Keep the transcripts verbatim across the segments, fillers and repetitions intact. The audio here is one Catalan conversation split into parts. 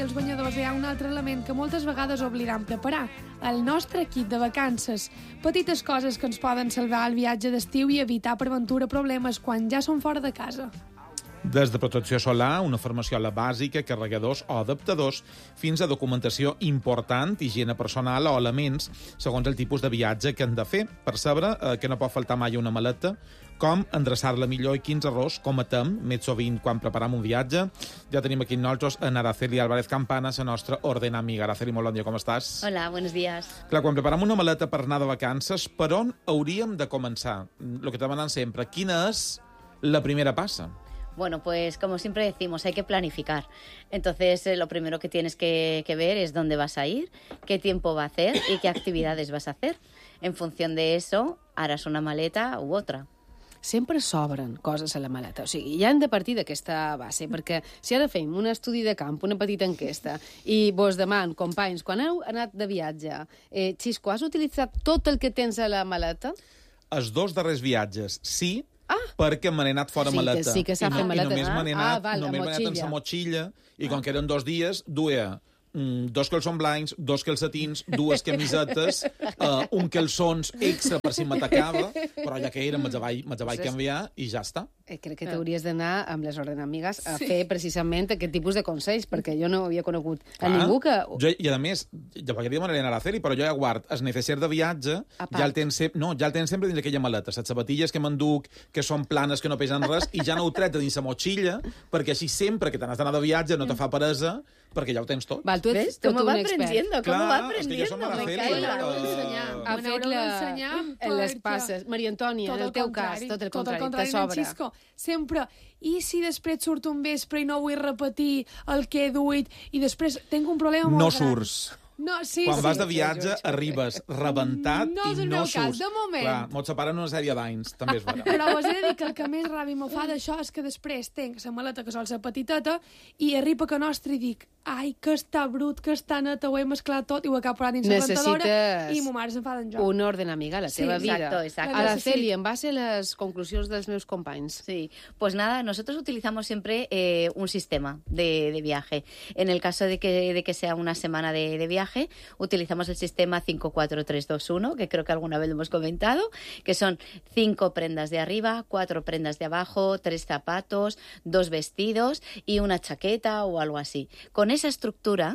Els banyadors hi ha un altre element que moltes vegades oblidam preparar, el nostre kit de vacances. Petites coses que ens poden salvar el viatge d'estiu i evitar per ventura problemes quan ja som fora de casa. Des de protecció solar, una formació a la bàsica, carregadors o adaptadors, fins a documentació important, higiene personal o elements, segons el tipus de viatge que han de fer, per saber eh, que no pot faltar mai una maleta, com endreçar-la millor i quins errors cometem més sovint quan preparam un viatge. Ja tenim aquí nosaltres en Araceli Álvarez Campana, la nostra ordena amiga. Araceli, molt bon dia, com estàs? Hola, buenos días. Clar, quan preparam una maleta per anar de vacances, per on hauríem de començar? El que te demanen sempre, quina és la primera passa? Bueno, pues como siempre decimos, hay que planificar. Entonces, eh, lo primero que tienes que, que ver es dónde vas a ir, qué tiempo va a hacer y qué actividades vas a hacer. En función de eso, harás una maleta u otra. Sempre s'obren coses a la maleta. O sigui, ja hem de partir d'aquesta base, perquè si ara fem un estudi de camp, una petita enquesta, i vos deman, companys, quan heu anat de viatge, eh, Xisco, has utilitzat tot el que tens a la maleta? Els dos darrers viatges, sí, Ah. perquè me n'he anat fora Sí, maleta. que sí que s'ha I, fet no, maleta. I només me n'he Ah, anat, val, la només me n'he anat en motxilla. sa motxilla, i com que eren dos dies, duia mm, dos calçons blancs, dos calcetins, dues camisetes, uh, un calçons extra per si m'atacava, però ja que era, me'ls vaig, me'ls vaig canviar i ja està. Eh, crec que t'hauries d'anar amb les ordenamigues a sí. fer precisament aquest tipus de consells, perquè jo no havia conegut a Clar. ningú que... Jo, I a més, ja perquè demanaré anar a fer-hi, però jo ja guard el necesser de viatge, ja el tens, se... no, ja el tens sempre dins aquella maleta. Les sabatilles que m'enduc, que són planes, que no pesen res, i ja no ho tret dins la motxilla, perquè així sempre que t'has d'anar de viatge no te fa peresa, perquè ja ho tens tot. Val, tu ets ¿Ves? tot ¿Cómo un va expert. aprendiendo? ¿Cómo Clar, va és que aprendiendo? jo som Me Araceli. cae Uh, la M'haureu boca. d'ensenyar. Ha Me n'haureu fet la... d'ensenyar en les perquè- passes. Maria Antònia, Tot en el el teu contrari, cas, tot el tot el contrari, contrari, te sobra. Francisco. Sempre, i si després surto un vespre i no vull repetir el que he duit i després tinc un problema molt No gran. surts. No, sí, Quan sí. vas de viatge, arribes rebentat No és i el no meu surts. cas, de moment. Clar, mos separen una sèrie d'anys, també és vera. Però vos he de dir que el que més ràbia me fa d'això és que després tenc la maleta que sol ser petiteta i arriba que nostre i dic ai, que està brut, que està net, ho he mesclat tot i ho he acabat dins la rentadora Necessites i ma mare se'n fa d'en jo. una ordenamiga a la Sí, teva vida. exacto, exacto. Araceli, en base a les conclusions dels meus companys. Sí, pues nada, nosotros utilizamos siempre eh, un sistema de, de viaje. En el caso de que, de que sea una semana de, de viaje, utilizamos el sistema cinco cuatro tres dos uno, que creo que alguna vez lo hemos comentado, que son cinco prendas de arriba, cuatro prendas de abajo, tres zapatos, dos vestidos y una chaqueta o algo así. Con esa estructura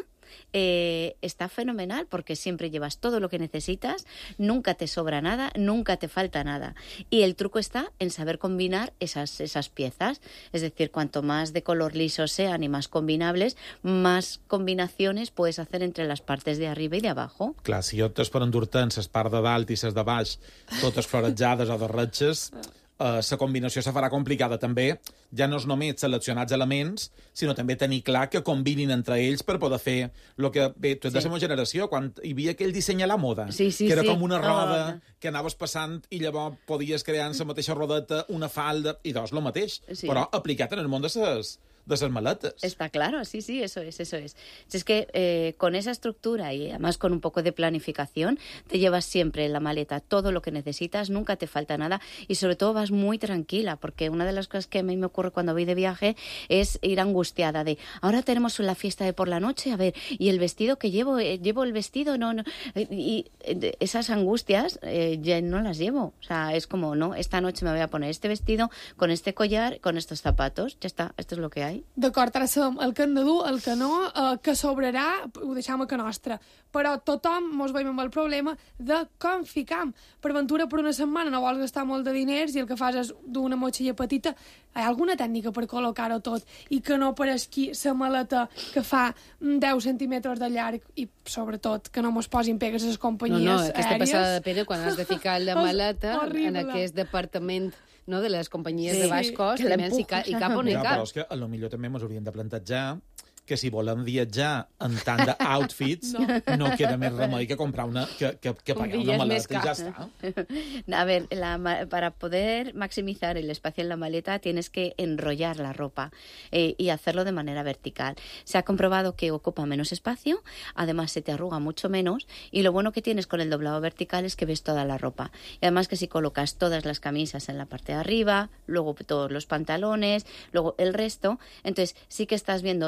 eh, está fenomenal porque siempre llevas todo lo que necesitas, nunca te sobra nada, nunca te falta nada. Y el truco está en saber combinar esas, esas piezas. Es decir, cuanto más de color liso sean y más combinables, más combinaciones puedes hacer entre las partes de arriba y de abajo. Clar, si optes per endur-te en les parts de dalt i les de baix, totes florejades o de ratxes, la uh, combinació se farà complicada. També ja no és només seleccionar els elements, sinó també tenir clar que combinin entre ells per poder fer el que... Bé, tu ets sí. de la meva generació, quan hi havia aquell disseny a la moda, sí, sí, que era sí. com una roda Oh, no. que anaves passant i llavors podies crear en la mateixa rodeta una falda, i doncs el mateix, Sí. però aplicat en el món de les de les maletes. Está claro, sí, sí, eso es, eso es. Si es que eh, con esa estructura y además con un poco de planificación, te llevas siempre en la maleta todo lo que necesitas, nunca te falta nada y sobre todo vas muy tranquila, porque una de las cosas que a mí me ocurre cuando voy de viaje es ir angustiada de, ahora tenemos la fiesta de por la noche, a ver, y el vestido que llevo, eh, llevo el vestido, no, no, eh, y eh, esas angustias eh, ya no las llevo, o sea, es como, no, esta noche me voy a poner este vestido con este collar, con estos zapatos, ya está, esto es lo que hay. D'acord, ara sabem el que hem de dur, el que no, eh, que sobrarà, ho deixam a que nostra. Però tothom mos veiem amb el problema de com ficam. Per ventura, per una setmana no vols gastar molt de diners i el que fas és d'una motxilla petita. Hi ha alguna tècnica per col·locar-ho tot i que no apareixi la maleta que fa deu centímetres de llarg i, sobretot, que no mos posin pegues a les companyies No, no, aquesta aèries. passada de Pere, quan has de ficar la maleta Horrible. en aquest departament, no, de les companyies Sí, de baix cost, que immensi i, ca i cap on hi Ja, cap. però és que a lo millor també ens hauríem de plantejar que si volem viatjar en tant d'outfits, no. no queda més remei que comprar una, que, que, que Un pagar bitllet una més maleta i car. ja està. A ver, la, para poder maximizar el espacio en la maleta tienes que enrollar la ropa eh, y hacerlo de manera vertical. Se ha comprobado que ocupa menos espacio, además se te arruga mucho menos y lo bueno que tienes con el doblado vertical es que ves toda la ropa. Y además que si colocas todas las camisas en la parte de arriba, luego todos los pantalones, luego el resto, entonces sí que estás viendo toda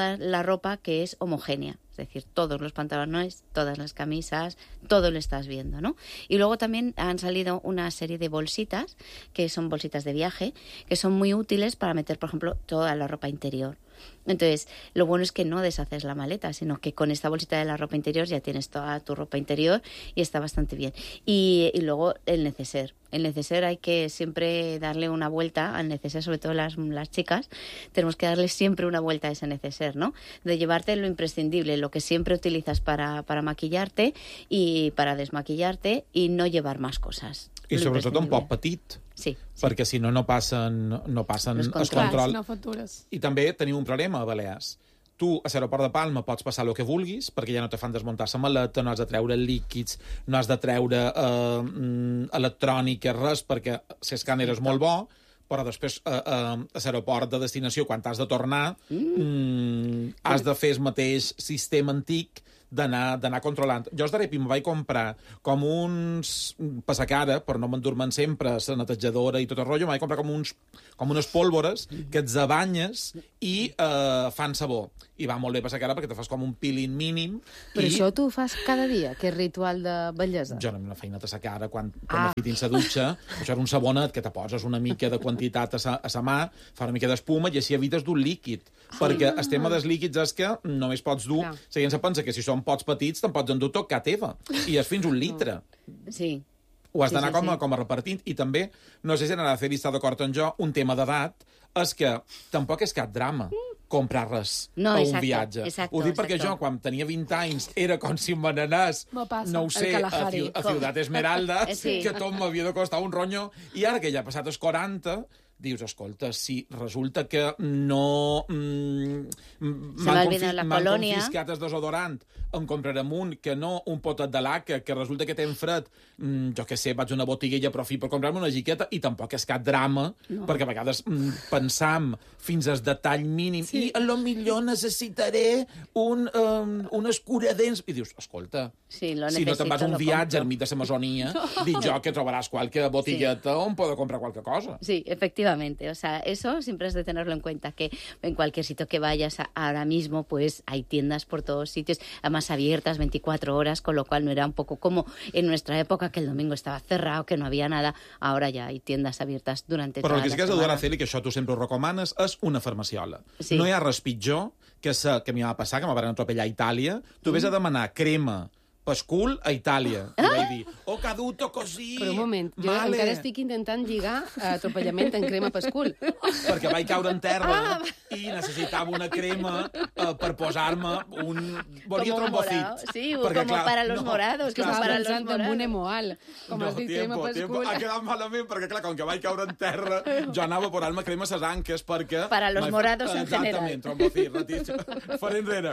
toda la ropa que es homogénea. Es decir, todos los pantalones, todas las camisas, todo lo estás viendo, ¿no? Y luego también han salido una serie de bolsitas, que son bolsitas de viaje, que son muy útiles para meter, por ejemplo, toda la ropa interior. Entonces, lo bueno es que no deshaces la maleta, sino que con esta bolsita de la ropa interior ya tienes toda tu ropa interior y está bastante bien. Y, y luego el neceser. El neceser hay que siempre darle una vuelta al neceser, sobre todo las, las chicas, tenemos que darle siempre una vuelta a ese neceser, ¿no? De llevarte lo imprescindible, lo que siempre utilizas para, para maquillarte y para desmaquillarte y no llevar más cosas. I sobretot un poc petit. Sí, sí. Perquè si no, no passen, no passen Els els controls. controls. No factures. I també tenim un problema a Balears. Tu, a l'aeroport de Palma, pots passar el que vulguis, perquè ja no te fan desmuntar la maleta, no has de treure líquids, no has de treure eh, mm, electrònica, res, perquè l'escàner és molt bo, però després eh, eh, a l'aeroport de destinació, quan t'has de tornar, mm. Mm, has de fer el mateix sistema antic d'anar d'anar controlant. Jo, de repi, me vaig comprar com uns passacara, per no m'endur-me'n sempre, la netejadora i tot el rotllo, me vaig comprar com, uns, com unes pólvores que et zabanyes i eh, fan sabó. I va molt bé passacara perquè te fas com un peeling mínim. Però i... això tu ho fas cada dia, que és ritual de bellesa. Jo no m'he feina a sa cara quan, quan ah. me fitin sa dutxa. Això era un sabonet que te poses una mica de quantitat a sa, a sa mà, fa una mica d'espuma i així evites dur líquid. Ah. Perquè el tema dels líquids és que només pots dur... Clar. La gent se pensa que si són pots petits te'n pots endur tot que teva. I és fins un litre. Sí. Ho has d'anar sí, sí, com, a, sí. com a repartint. I també, no sé si Araceli està d'acord amb jo, un tema d'edat és que tampoc és cap drama comprar res no, a un exacto, viatge. exacto, Ho dic perquè exacto. jo, quan tenia vint anys, era com si me n'anés, no ho sé, a, Ciu a Ciutat Esmeralda, sí. que tot m'havia de costar un ronyo, i ara que ja ha passat els quaranta, dius, escolta, si resulta que no mm, m'han confi confiscat el desodorant, em comprarem un, que no un potet de laca, que resulta que ten fred, mm, jo què sé, vaig a una botiga i aprofit per comprar-me una jiqueta, i tampoc és cap drama, no. perquè a vegades mm, pensam fins al detall mínim, sí. i a lo millor necessitaré un, um, un escuradents, i dius, escolta, sí, lo si no te'n vas a un viatge al mig de l'Amazonia, no. dic jo que trobaràs qualque botigueta sí. on poder comprar qualque cosa. Sí, efectivamente, o sea, eso siempre has de tenerlo en cuenta, que en cualquier sitio que vayas a, ahora mismo, pues hay tiendas por todos sitios, además abiertas veinticuatro horas, con lo cual no era un poco como en nuestra época, que el domingo estaba cerrado, que no había nada, ahora ya hay tiendas abiertas durante Però toda el que sí la que has de semana. dur a Celi, que això tu sempre ho recomanes, és una farmaciola. Sí. No hi ha res pitjor que, sa, que m'hi va passar, que me van atropellar a Itàlia. Tu mm. ves a demanar crema pescul a Itàlia. I vaig dir, oh, caduto così. Però un moment, jo vale. encara estic intentant lligar atropellament en crema pescul. Perquè vaig caure en terra ah. i necessitava una crema uh, per posar-me un... Volia trombocit. Sí, perquè, como clar, para los no, morados. Que estava pensant en un hemoal. Com no, has dit, tiempo, crema pescul. Ha quedat malament, perquè clar, com que vaig caure en terra, jo anava a posar-me crema a ses anques perquè... Para los morados en general. Exactament, trombocit, ratix. Faré enrere.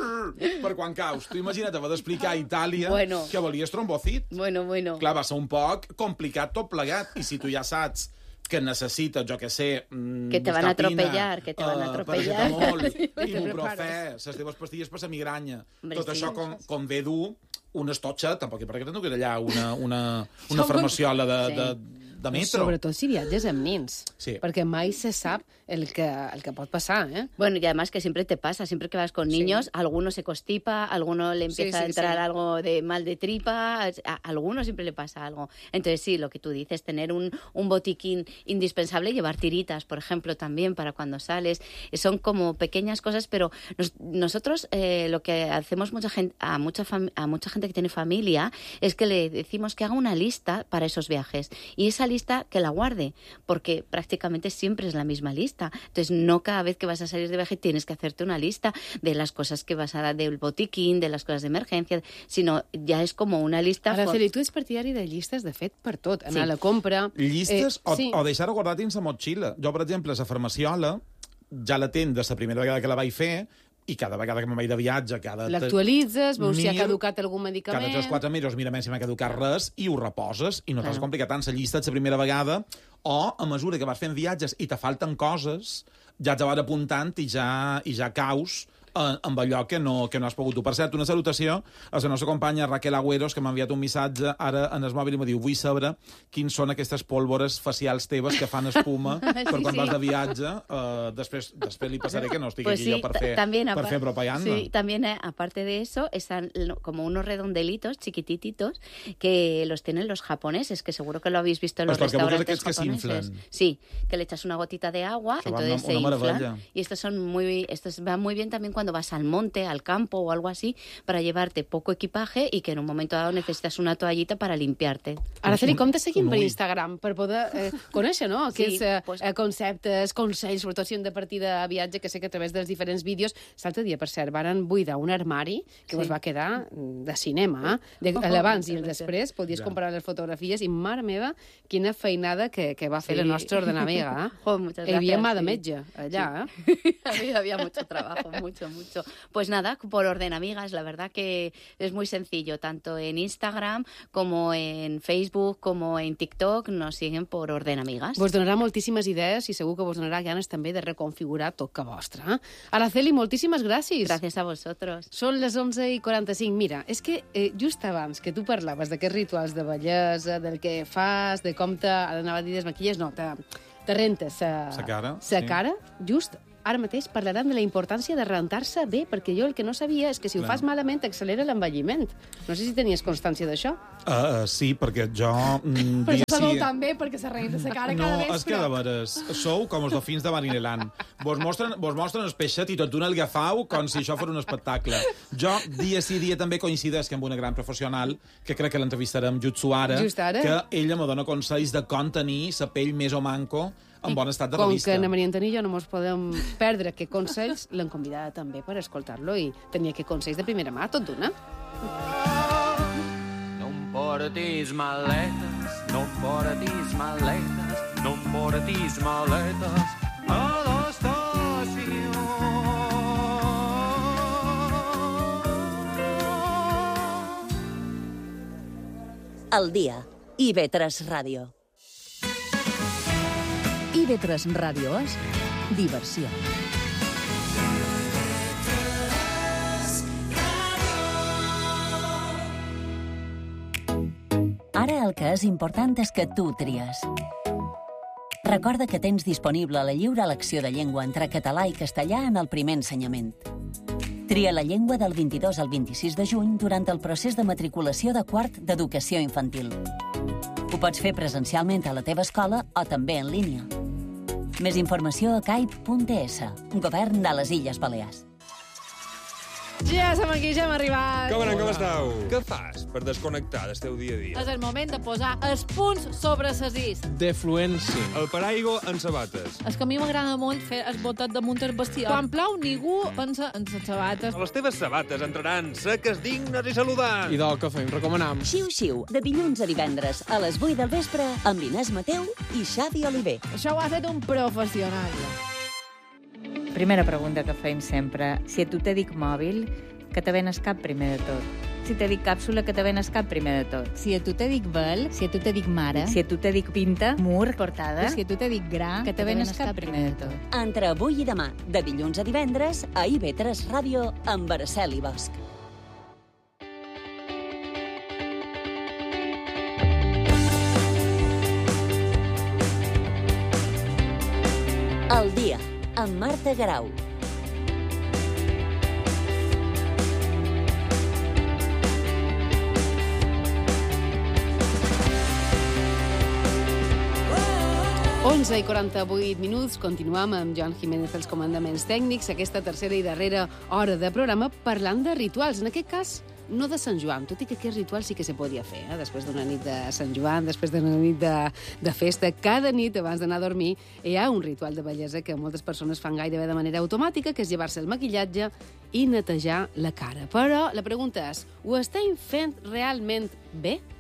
Per quan caus. Tu imagina't haver d'explicar a Itàlia bueno. que volies trombocit. Bueno, bueno. Clar, va ser un poc complicat tot plegat. I si tu ja saps que necessites, jo que sé... Mm, que te van a buscapina, atropellar, que te van a atropellar. Uh, paracetamol, ibuprofè, les teves pastilles per la migranya. Hombre, tot sí. Això com, com ve dur una estotxa, tampoc, perquè no queda allà una, una, una farmaciola de, sí. de, de metro. Sobretot si viatges amb nens, sí. perquè mai se sap el que, el que pot pasar, ¿eh? Bueno, y además que siempre te pasa, siempre que vas con niños, sí. alguno se constipa, a alguno le empieza sí, sí, a entrar sí. algo de mal de tripa, a, a alguno siempre le pasa algo. Entonces sí, lo que tú dices, tener un, un botiquín indispensable, llevar tiritas, por ejemplo, también para cuando sales, son como pequeñas cosas, pero nos, nosotros eh, lo que hacemos mucha gente, a, mucha fam, a mucha gente que tiene familia es que le decimos que haga una lista para esos viajes, y esa lista que la guarde, porque prácticamente siempre es la misma lista. Entonces, no cada vez que vas a salir de viaje tienes que hacerte una lista de las cosas que vas a dar del botiquín, de las cosas de emergencia, sino ya es como una lista... Araceli, tu ets partidari de llistes, de fet, per tot. Anar sí. a la compra... Llistes eh, o, sí. o deixar-ho guardat dins la motxilla. Jo, per exemple, la farmaciola ja la tenc des la primera vegada que la vaig fer, i cada vegada que me'n vaig de viatge... L'actualitzes, veus si ha caducat algun medicament... Cada tres o quatre mesos mira si m'ha caducat res i ho reposes, i no t'has complicat tant la llista la primera vegada, o a mesura que vas fent viatges i te falten coses, ja te vas apuntant i ja, i ja caus eh, amb allò que no, que no has pogut tu. Per cert, una salutació a la nostra companya Raquel Agüeros, que m'ha enviat un missatge ara en el mòbil i m'ha dit, vull saber quins són aquestes pólvores facials teves que fan espuma per Sí, quan sí. vas de viatge. Uh, després, després li passaré que no estigui Pues aquí sí, jo per fer, también, per apa- fer propaganda. Sí, también eh, aparte de eso, están lo- como unos redondelitos chiquitititos que los tienen los japoneses, que seguro que lo habéis visto en Pues los porque muchos restaurantes aquellos que se japoneses. inflan. Sí, que le echas una gotita de agua, Eso va entonces una- se una inflan. maravilla. Y estos son muy, estos van muy bien también cuando vas al monte, al campo o algo así, para llevarte poco equipaje y que en un momento dado necesitas una toallita para limpiarte. Araceli, com te seguim un per ull. Instagram? Per poder eh, conèixer, no? Aquests Sí, eh, pues- eh, conceptes, consells, sobretot si hem de partir de viatge, que sé que a través dels diferents vídeos, l'altre dia, per cert, varen buidar un armari que Sí. us va quedar de cinema, de, Oh, l'abans i el excelente. després, podies Ja. comparar les fotografies i, mare meva, quina feinada que, que va fer Sí. la nostra ordenavega. Eh? Jo, muchas Hi havia gracias, mà de sí. metge, allà, eh? había, había mucho trabajo, mucho, mucho. Pues nada, por Ordenamigas, la verdad que es muy sencillo, tanto en Instagram como en Facebook, como en TikTok, nos siguen por Ordenamigas. Vos donarà moltíssimes idees i segur que vos donarà ganes també de reconfigurar tot que vostre. Eh? Araceli, moltíssimes gràcies. Gracias a vosotros. Són les onze i quaranta-cinc. Mira, és que eh, just abans que tu parlaves d'aquests rituals de bellesa, del que fas, de com te... Ara anava a dir desmaquilles, no, te, te rentes sa, Sa cara, sa sí. cara, just ara mateix parlaran de la importància de rentar-se bé, perquè jo el que no sabia és que si ho Clar. fas malament accelera l'envelliment. No sé si tenies constància d'això. Uh, uh, sí, perquè jo... Mm, Però dia això sí- sí. també, perquè se renta la cara No, cada és que vespre. de veres, sou com els dofins de Marineland. Vos mostren, vos mostren el peixet i tot d'una el agafau com si això fos un espectacle. Jo, dia sí dia, també coincideix amb una gran professional, que crec que l'entrevistarem just ara, Just ara. que ella me dona consells de com tenir la pell més o manco en bon estat de Com revista. que na Maria Antoni i jo no mos podem perdre aquests consells, l'hem convidada també per escoltar-lo i tenir aquests consells de primera mà, tot d'una. No em portis maletes, no em portis maletes, no em portis maletes a l'estació. El dia. I ve tres Ràdio. I ve tres Ràdio és diversió. Ara el que és important és que tu tries. Recorda que tens disponible la lliure elecció de llengua entre català i castellà en el primer ensenyament. Tria la llengua del vint-i-dos al vint-i-sis de juny durant el procés de matriculació de quart d'educació infantil. Ho pots fer presencialment a la teva escola o també en línia. Més informació a caip punt es, Govern de les Illes Balears. Ja som aquí, ja hem arribat. Com anem, com esteu? Què fas per desconnectar del teu dia a dia? És el moment de posar els punts sobre les is. Defluència. El paraigua en sabates. És que a mi m'agrada molt fer el botet damunt el vestidor. Quan plou, ningú pensa en les sabates. Les teves sabates entraran seques, dignes i saludants. I del que fem, recomanam. Xiu Xiu, de dilluns a divendres a les vuit del vespre amb Inés Mateu i Xavi Oliver. Això ho ha fet un professional. Primera pregunta que fem sempre. Si a tu te dic mòbil, que te ven el cap primer de tot. Si te dic càpsula, que te ven el cap primer de tot. Si a tu te dic vel, si a tu te dic mare, Si a tu te dic pinta, mur, portada, si a tu te dic gra, que te ven el cap primer de tot. Entre avui i demà, de dilluns a divendres, a I V tres Ràdio amb Araceli Bosch. El dia, amb Marta Garau. onze i quaranta-vuit minuts, continuam amb Joan Jiménez als comandaments tècnics, aquesta tercera i darrera hora de programa parlant de rituals, en aquest cas no de Sant Joan, tot i que aquest ritual sí que se podia fer, eh? Després d'una nit de Sant Joan, després d'una nit de, de festa, cada nit abans d'anar a dormir hi ha un ritual de bellesa que moltes persones fan gairebé de manera automàtica, que és llevar-se el maquillatge i netejar la cara. Però la pregunta és, ho estem fent realment bé?